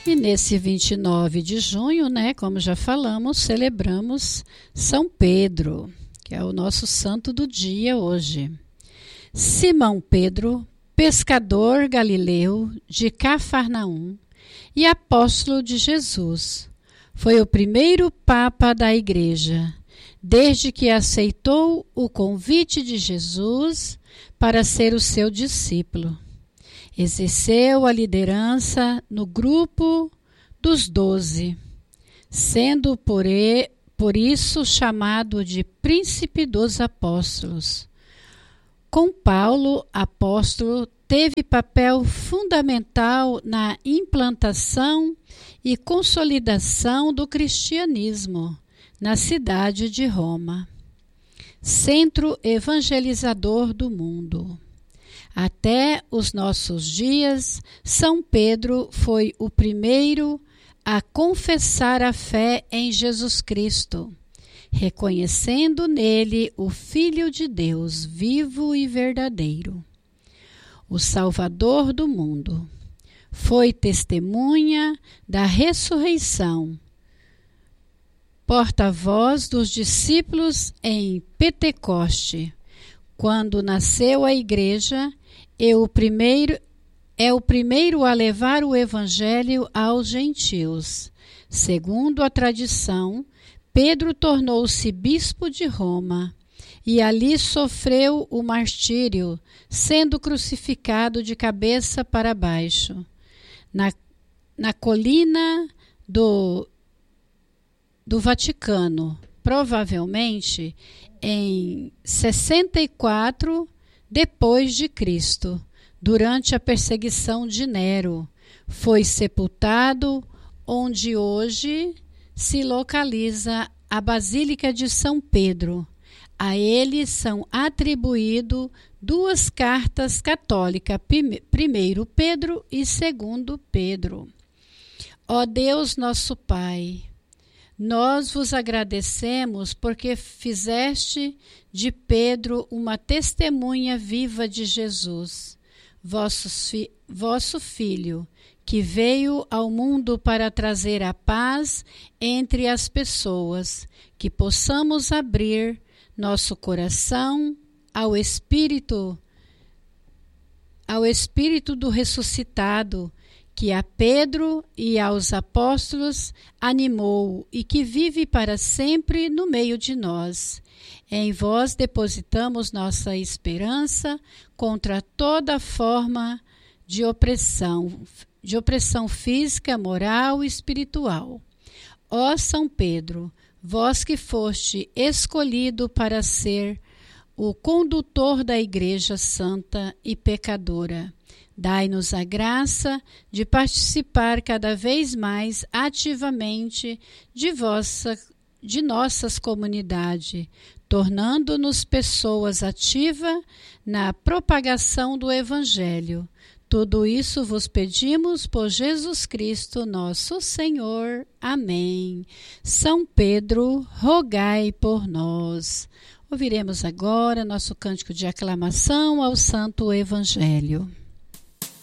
E nesse 29 de junho, como já falamos, celebramos São Pedro, que é o nosso santo do dia hoje. Simão Pedro, pescador galileu de Cafarnaum e apóstolo de Jesus, foi o primeiro papa da Igreja, desde que aceitou o convite de Jesus para ser o seu discípulo. Exerceu a liderança no grupo dos 12, sendo por isso chamado de Príncipe dos Apóstolos. Com Paulo, apóstolo, teve papel fundamental na implantação e consolidação do cristianismo na cidade de Roma, centro evangelizador do mundo. Até os nossos dias, São Pedro foi o primeiro a confessar a fé em Jesus Cristo, reconhecendo nele o Filho de Deus vivo e verdadeiro, o Salvador do mundo. Foi testemunha da ressurreição, porta-voz dos discípulos em Pentecoste, quando nasceu a Igreja. É o primeiro a levar o Evangelho aos gentios. Segundo a tradição, Pedro tornou-se bispo de Roma e ali sofreu o martírio, sendo crucificado de cabeça para baixo, na colina do Vaticano, provavelmente em 64 depois de Cristo, durante a perseguição de Nero. Foi sepultado onde hoje se localiza a Basílica de São Pedro. A ele são atribuídas duas cartas católicas, 1 Pedro e 2 Pedro. Ó Deus nosso Pai, nós vos agradecemos porque fizeste de Pedro uma testemunha viva de Jesus, vosso Filho, que veio ao mundo para trazer a paz entre as pessoas, que possamos abrir nosso coração ao Espírito do ressuscitado, que a Pedro e aos apóstolos animou e que vive para sempre no meio de nós. Em vós depositamos nossa esperança contra toda forma de opressão física, moral e espiritual. Ó São Pedro, vós que foste escolhido para ser o condutor da Igreja Santa e pecadora, dai-nos a graça de participar cada vez mais ativamente de nossas comunidades, tornando-nos pessoas ativas na propagação do Evangelho. Tudo isso vos pedimos por Jesus Cristo, nosso Senhor. Amém. São Pedro, rogai por nós. Ouviremos agora nosso cântico de aclamação ao Santo Evangelho.